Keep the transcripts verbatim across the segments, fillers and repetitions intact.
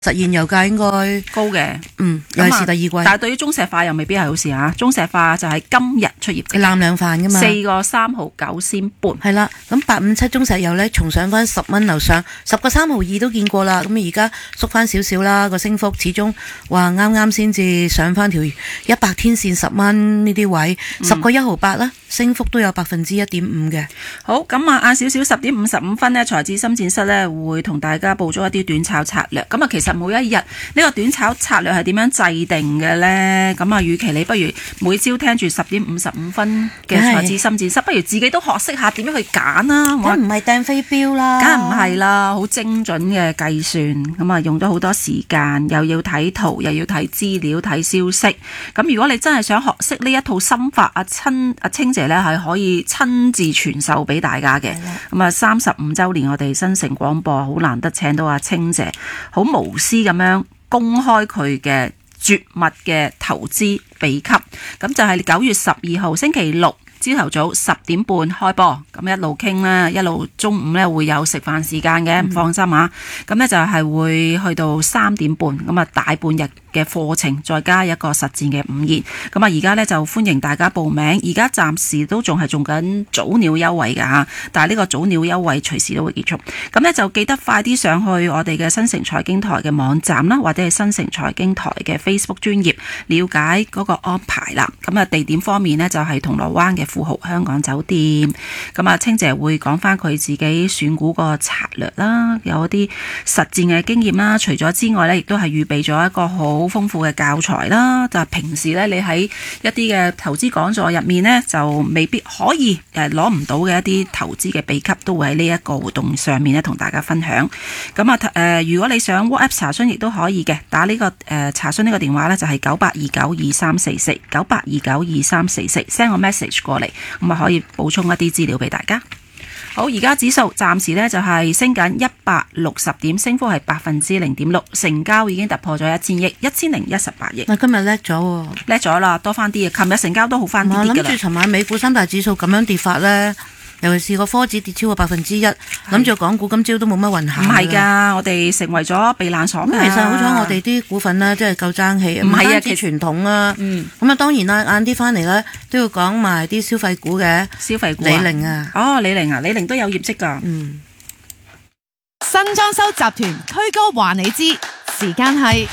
實現油價應該高嘅， 嗯，尤其是第二季。 但係對於中石化又未必係好事嚇。中石化就係今日出業績， 攬兩飯噶嘛， 四個三毫九仙半。 係啦，咁八五七中石油咧，重上翻十蚊樓上，十個三毫二都見過啦。咁而家縮翻少少啦，個升幅始終話啱啱先至上翻條一百天線十蚊呢啲位，十個一毫八啦，升幅都有百分之一點五嘅。 好，咁啊，晏少少十點五十五分呢，財資深戰室呢會同大家報咗一啲短炒策略。咁啊，其實每一日呢個短炒策略係點樣制定嘅呢？咁啊，與其你不如每朝聽住十點五十五分嘅財資深戰室，不如自己都學識下點樣去揀啦。 我唔係掟飛鏢啦， 梗係唔係啦，好精準嘅計算，咁啊用咗好多時間，又要睇圖，又要睇資料、睇消息。咁如果你真係想學識呢一套心法，阿親阿清姐呢係可以親自傳授俾大家嘅。咁啊，三十五週年我哋新城廣播好難得請到阿清姐，好無私咁樣公開佢嘅絕密嘅投資秘笈。咁就係九月十二號星期六朝頭早十點半開播，咁一路傾啦，一路中午咧會有食飯時間嘅，唔放心啊。咁咧就係會去到三點半，咁啊大半日嘅課程，再加一個實戰嘅午宴。咁啊而家咧就歡迎大家報名，而家暫時都仲係做緊早鳥優惠㗎吓，但係呢個早鳥優惠隨時都會結束。咁咧就記得快啲上去我哋嘅新城財經台嘅網站啦，或者係新城財經台嘅 Facebook 專頁了解嗰個安排啦。咁啊地點方面呢，就係銅鑼灣嘅富豪香港酒店。咁啊清姐會講翻佢自己選股個策略啦，有一啲實戰嘅經驗啦。除咗之外呢，亦都係預備咗一個好豐富嘅教材啦。就係平時呢，你喺一啲嘅投資講座入面呢，就未必可以誒攞唔到嘅一啲投資嘅秘笈，都會喺呢一個活動上面呢同大家分享。咁啊誒，如果你想 WhatsApp 查詢亦都可以嘅，打呢、這個誒、呃、查詢呢個電話呢，就係九八二九二三四四九八二九二三四四 send 個 message 過嚟，咁啊可以補充一啲資料俾大家。好，而家指數暫時呢就係升緊一百六十點，升幅係百分之零點六，成交已經突破咗一千億，一千零一十八億。 我今日叻咗喎， 叻咗啦，多翻啲嘅。琴日成交都好翻啲啲㗎啦。 我諗住尋晚美股三大指數咁樣跌法呢，尤其是個科指跌超過百分之一，諗住港股今朝都冇乜運行。 唔係㗎，我哋成為咗避難所㗎。 咁其實好彩我哋啲股份呢，真係夠爭氣，唔係啊，啲傳統啊。嗯。咁啊，當然啦，晏啲翻嚟呢，都要講埋啲消費股嘅。 消費股李寧啊。 哦，李寧啊，李寧都有業績㗎。 嗯。 新裝修集團推歌話你知，時間係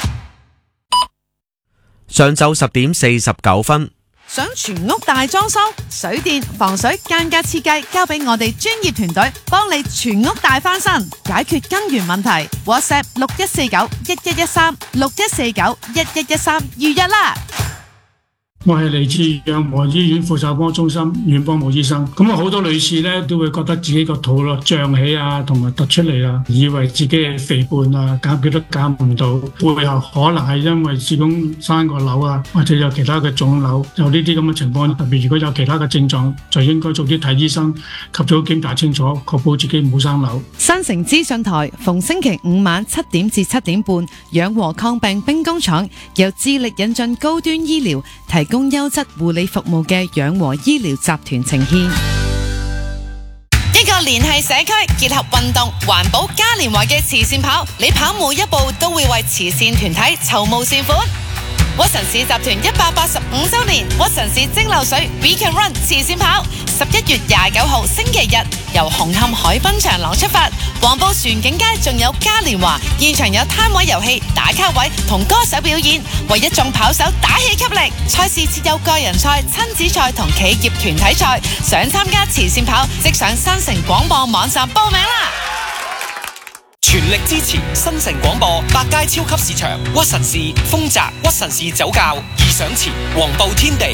上晝十點四十九分。 想全屋大裝修，水電、防水、間隔設計交俾我哋專業團隊，幫你全屋大翻新，解決根源問題。WhatsApp 六一四九一一一三六一四九一一一三預約啦。 我係嚟自養和醫院婦產科中心阮邦武醫生。咁啊，好多女士咧都會覺得自己個肚咯脹起啊，同埋突出嚟啊，以為自己係肥胖啊，減幾都減唔到，背後可能係因為子宮生個瘤啊，或者有其他嘅腫瘤，有呢啲咁嘅情況。特別如果有其他嘅症狀，就應該早啲睇醫生，及早檢查清楚，確保自己唔好生瘤。 新城資訊台逢星期五晚七點至七點半，養和抗病兵工廠由致力引進高端醫療，提供優質護理服務嘅養和醫療集團呈獻。一個聯繫社區結合運動環保嘉年華嘅慈善跑，你跑每一步都會為慈善團體籌募善款。屈臣氏集團一百八十五周年屈臣氏蒸餾水 We Can Run 慈善跑，十一月廿九號星期日由紅磡海濱長廊出發，黃埔船景街仲有嘉年華，現場有攤位遊戲、打卡位同歌手表演，為一眾跑手打氣給力。賽事設有個人賽、親子賽同企業團體賽，想參加慈善跑，即上新城廣播網站報名啦！ 全力支持新城廣播百佳超級市場屈臣氏豐澤屈臣氏酒窖義想前黃埔天地。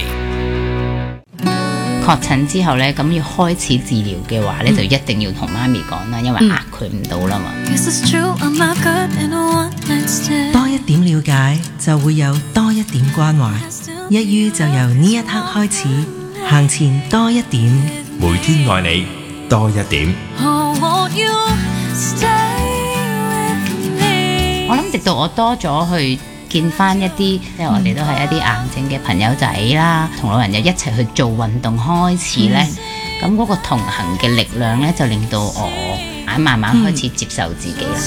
確診之後呢，咁要開始治療嘅話呢、嗯、就一定要同媽咪講啦，因為呃佢唔到啦嘛。 多一點了解，就會有多一點關懷。一於就由呢一刻開始，行前多一點， 每天愛你多一點。 我諗直到我多咗去見翻一啲，即係我哋都係一啲癌症嘅朋友仔啦，同老人又一齊去做運動開始呢，咁嗰個同行嘅力量呢，就令到我慢慢開始接受自己啦。